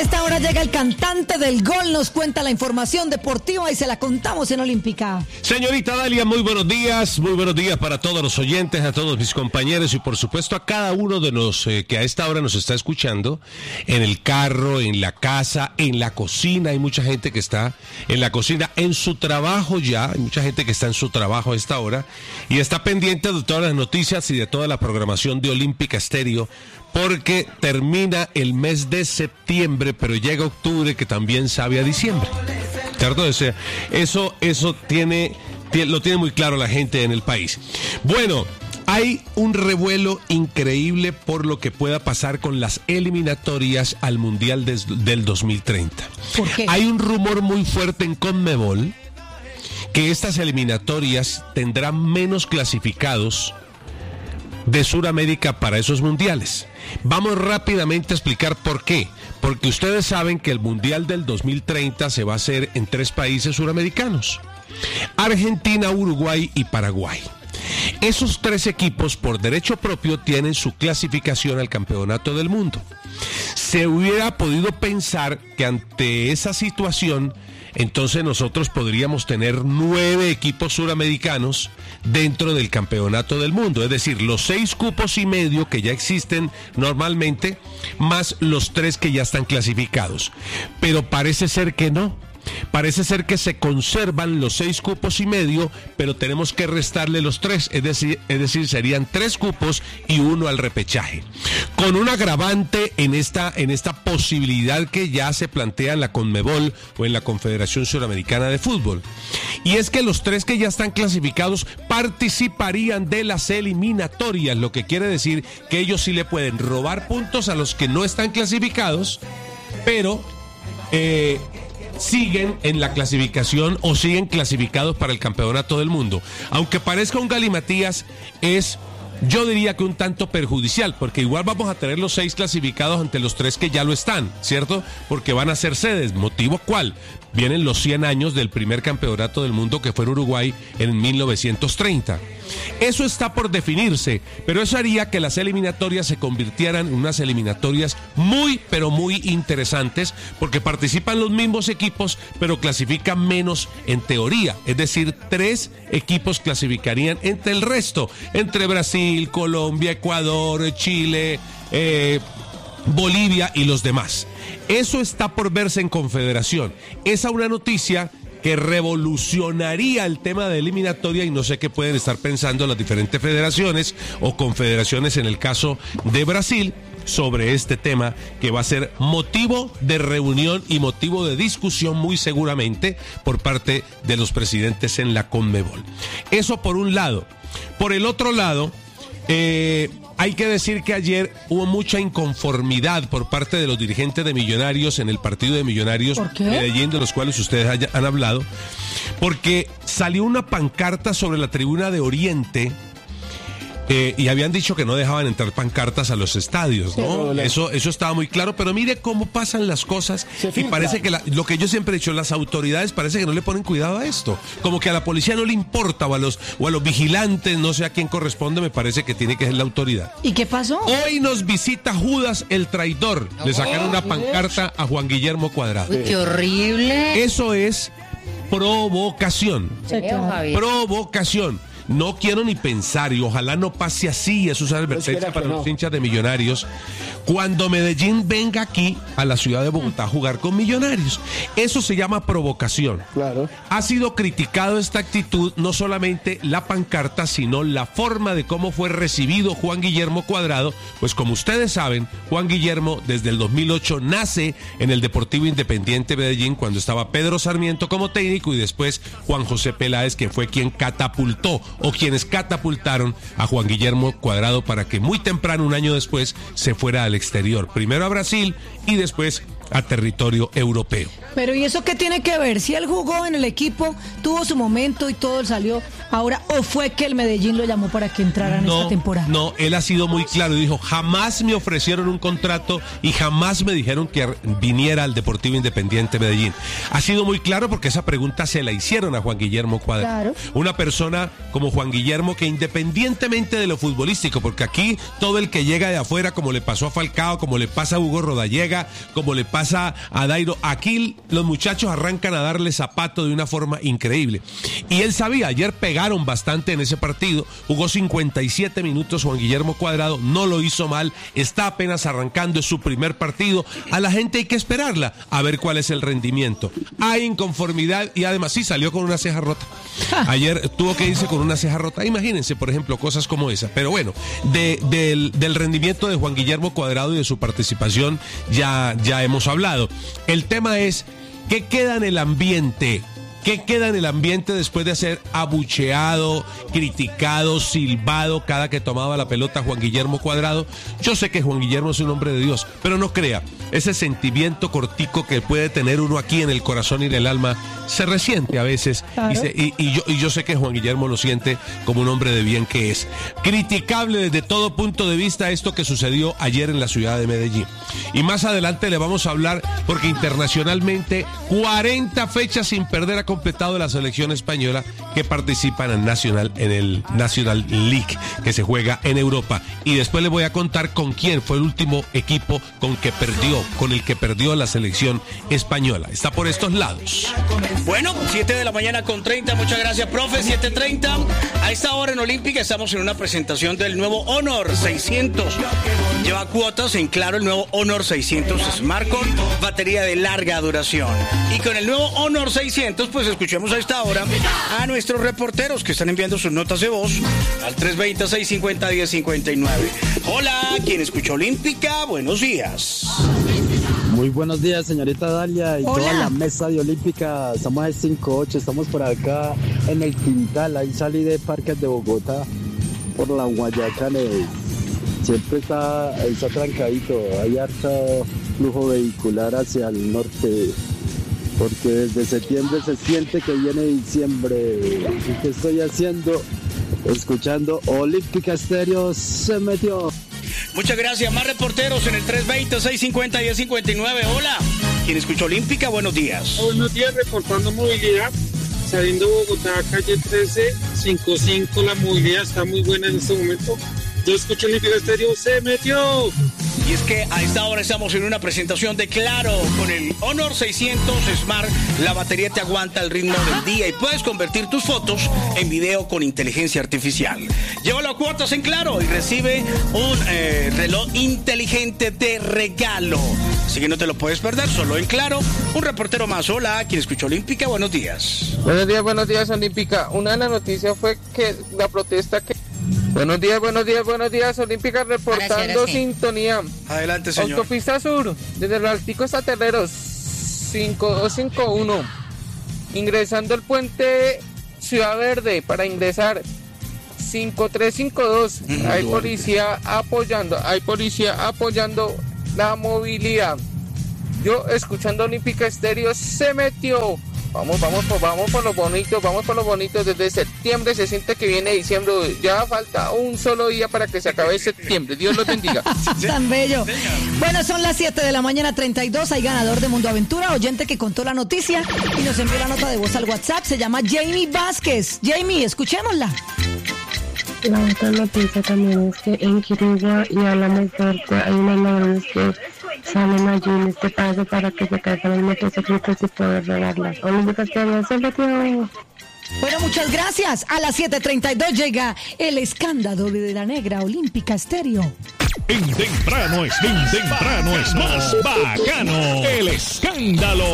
Esta hora llega el cantante del gol, nos cuenta la información deportiva y se la contamos en Olímpica. Señorita Dalia, muy buenos días para todos los oyentes, a todos mis compañeros y por supuesto a cada uno de los que a esta hora nos está escuchando, en el carro, en la casa, en la cocina. Hay mucha gente que está en la cocina, en su trabajo ya, hay mucha gente que está en su trabajo a esta hora y está pendiente de todas las noticias y de toda la programación de Olímpica Estéreo, porque termina el mes de septiembre, pero llega octubre, que también sabe a diciembre, ¿cierto? O sea, eso lo tiene muy claro la gente en el país. Bueno, hay un revuelo increíble por lo que pueda pasar con las eliminatorias al Mundial del 2030. ¿Por qué? Hay un rumor muy fuerte en Conmebol que estas eliminatorias tendrán menos clasificados de Sudamérica para esos mundiales. Vamos rápidamente a explicar por qué. Porque ustedes saben que el Mundial del 2030 se va a hacer en 3 países suramericanos: Argentina, Uruguay y Paraguay. Esos 3 equipos por derecho propio tienen su clasificación al Campeonato del Mundo. Se hubiera podido pensar que ante esa situación, entonces nosotros podríamos tener 9 equipos suramericanos dentro del Campeonato del Mundo, es decir, los 6 cupos y medio que ya existen normalmente, más los 3 que ya están clasificados. Pero parece ser que no. Parece ser que se conservan los 6 cupos y medio, pero tenemos que restarle los 3, es decir, serían 3 cupos y 1 al repechaje. Con un agravante en esta posibilidad que ya se plantea en la Conmebol o en la Confederación Suramericana de Fútbol. Y es que los 3 que ya están clasificados participarían de las eliminatorias, lo que quiere decir que ellos sí le pueden robar puntos a los que no están clasificados, pero siguen en la clasificación o siguen clasificados para el Campeonato del Mundo. Aunque parezca un galimatías, yo diría que un tanto perjudicial, porque igual vamos a tener los 6 clasificados ante los 3 que ya lo están, ¿cierto? Porque van a ser sedes. ¿Motivo cuál? Vienen los 100 años del primer Campeonato del Mundo, que fue en Uruguay en 1930. Eso está por definirse, pero eso haría que las eliminatorias se convirtieran en unas eliminatorias muy, pero muy interesantes, porque participan los mismos equipos, pero clasifican menos en teoría. Es decir, 3 equipos clasificarían entre el resto, entre Brasil, Colombia, Ecuador, Chile, Bolivia y los demás. Eso está por verse en Confederación. Esa es una noticia que revolucionaría el tema de eliminatoria y no sé qué pueden estar pensando las diferentes federaciones o confederaciones en el caso de Brasil sobre este tema, que va a ser motivo de reunión y motivo de discusión muy seguramente por parte de los presidentes en la Conmebol. Eso por un lado. Por el otro lado, hay que decir que ayer hubo mucha inconformidad por parte de los dirigentes de Millonarios en el partido de Millonarios Medellín, de los cuales ustedes han hablado, porque salió una pancarta sobre la tribuna de Oriente. Y habían dicho que no dejaban entrar pancartas a los estadios, ¿no? Eso estaba muy claro, pero mire cómo pasan las cosas y parece que lo que yo siempre he dicho, las autoridades parece que no le ponen cuidado a esto, como que a la policía no le importa o a los vigilantes, no sé a quién corresponde, me parece que tiene que ser la autoridad. ¿Y qué pasó? Hoy nos visita Judas el traidor, le sacaron una pancarta a Juan Guillermo Cuadrado. Uy, qué horrible. Eso es provocación. Provocación. No quiero ni pensar, y ojalá no pase así, eso es advertencia para los hinchas de Millonarios, cuando Medellín venga aquí a la ciudad de Bogotá a jugar con Millonarios. Eso se llama provocación. Claro. Ha sido criticado esta actitud, no solamente la pancarta, sino la forma de cómo fue recibido Juan Guillermo Cuadrado, pues como ustedes saben, Juan Guillermo desde el 2008 nace en el Deportivo Independiente Medellín, cuando estaba Pedro Sarmiento como técnico y después Juan José Peláez, que fue quien catapultó o quienes catapultaron a Juan Guillermo Cuadrado para que muy temprano, un año después, se fuera al exterior, primero a Brasil y después a territorio europeo. Pero ¿y eso qué tiene que ver? Si él jugó en el equipo, tuvo su momento y todo salió Ahora, ¿o fue que el Medellín lo llamó para que entrara en esta temporada? No, él ha sido muy claro y dijo, jamás me ofrecieron un contrato y jamás me dijeron que viniera al Deportivo Independiente Medellín. Ha sido muy claro porque esa pregunta se la hicieron a Juan Guillermo Cuadrado. Claro. Una persona como Juan Guillermo que independientemente de lo futbolístico, porque aquí todo el que llega de afuera, como le pasó a Falcao, como le pasa a Hugo Rodallega, como le pasa a Dairo, aquí los muchachos arrancan a darle zapato de una forma increíble. Y él sabía, ayer pegaron bastante en ese partido, jugó 57 minutos Juan Guillermo Cuadrado, no lo hizo mal, está apenas arrancando, es su primer partido, a la gente hay que esperarla, a ver cuál es el rendimiento. Hay inconformidad y además sí salió con una ceja rota. Ayer tuvo que irse con una ceja rota, imagínense por ejemplo cosas como esa, pero bueno, del rendimiento de Juan Guillermo Cuadrado y de su participación ya hemos hablado. El tema es, ¿qué queda en el ambiente? ¿Qué queda en el ambiente después de ser abucheado, criticado, silbado cada que tomaba la pelota Juan Guillermo Cuadrado? Yo sé que Juan Guillermo es un hombre de Dios, pero no crea, ese sentimiento cortico que puede tener uno aquí en el corazón y en el alma se resiente a veces. Claro. Y yo sé que Juan Guillermo lo siente como un hombre de bien que es. Criticable desde todo punto de vista esto que sucedió ayer en la ciudad de Medellín. Y más adelante le vamos a hablar porque internacionalmente 40 fechas sin perder a completado la selección española que participa en el National League que se juega en Europa. Y después les voy a contar con quién fue el último equipo con el que perdió la selección española. Está por estos lados. Bueno, 7:30, muchas gracias, profe. 7:30. A esta hora en Olímpica estamos en una presentación del nuevo Honor 600. Lleva cuotas en Claro el nuevo Honor 600 Smart con batería de larga duración. Y con el nuevo Honor 600, pues escuchemos a esta hora a nuestros reporteros que están enviando sus notas de voz al 320-650-1059. Hola, ¿quién escuchó Olímpica? Buenos días. Muy buenos días, señorita Dalia y Hola. Toda la mesa de Olímpica. Estamos en 5-8, estamos por acá en el Quintal. Ahí salí de Parques de Bogotá por la Guayacán. Siempre está trancadito, hay harto flujo vehicular hacia el norte, porque desde septiembre se siente que viene diciembre. Así que estoy haciendo, escuchando Olímpica Estéreo, se metió. Muchas gracias, más reporteros en el 320-650-1059. Hola, ¿quién escuchó Olímpica? Buenos días. Buenos días, reportando movilidad. Saliendo de Bogotá, calle 1355, la movilidad está muy buena en este momento. Yo escucho Olímpica Estéreo, se metió. Y es que a esta hora estamos en una presentación de Claro con el Honor 600 Smart. La batería te aguanta el ritmo del día y puedes convertir tus fotos en video con inteligencia artificial. Llévalo a cuotas en Claro y recibe un reloj inteligente de regalo. Así que no te lo puedes perder, solo en Claro. Un reportero más. Hola, ¿quién escuchó Olímpica? Buenos días. Buenos días, Olímpica. Una de las noticias fue que la protesta que... Buenos días, Olímpica, reportando sintonía. Adelante, señor. Autopista Sur, desde los Alticos a Terreros, 5251. Ingresando el puente Ciudad Verde para ingresar, 5352. Hay policía apoyando la movilidad. Yo, escuchando Olímpica Estéreo, se metió. Vamos por lo bonito, desde septiembre se siente que viene diciembre, ya falta un solo día para que se acabe septiembre, Dios los bendiga. Tan bello. Bueno, son las 7:32, hay ganador de Mundo Aventura, oyente que contó la noticia y nos envió la nota de voz al WhatsApp, se llama Jamie Vázquez. Jamie, escuchémosla. La otra noticia también es que en Quirigua y a la muy fuerte hay unos ladrones que salen allí en este paso para que se caigan los motociclistas y poder robarlas. Olímpica Estéreo, se metió. Bueno, muchas gracias. A las 7:32 llega el escándalo de la negra Olímpica Estéreo. En temprano es más bacano. El escándalo.